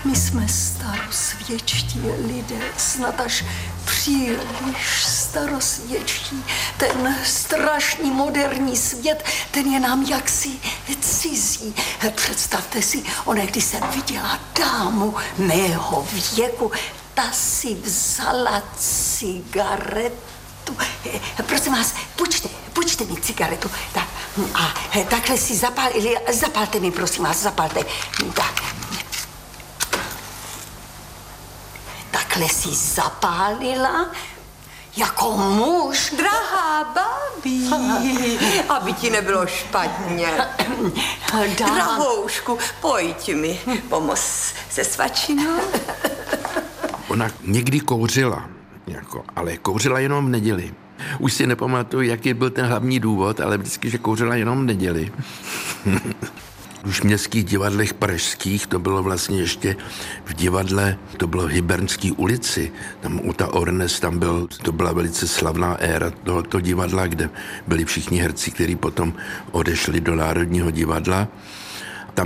My jsme starosvědčtí lidé, snad až příliš starosvědčí. Ten strašný moderní svět, ten je nám jaksi cizí. Představte si, když jsem viděla dámu mého věku, ta si vzala cigaretu. Prosím vás, půjčte mi cigaretu. Tak, a takhle si zapálili, zapalte mi, prosím vás, zapalte. Tak. Takhle si zapálila jako muž. Drahá babi, aby ti nebylo špatně. Drahoušku, pojď mi pomoz se svačinou. Ona někdy kouřila, ale kouřila jenom v neděli. Už si nepamatuju, jaký byl ten hlavní důvod, ale vždycky, že kouřila jenom v neděli. Už v městských divadlech pražských, to bylo vlastně ještě v divadle, to bylo v Hybernské ulici, tam u ta Ornes, to byla velice slavná éra tohoto divadla, kde byli všichni herci, kteří potom odešli do Národního divadla.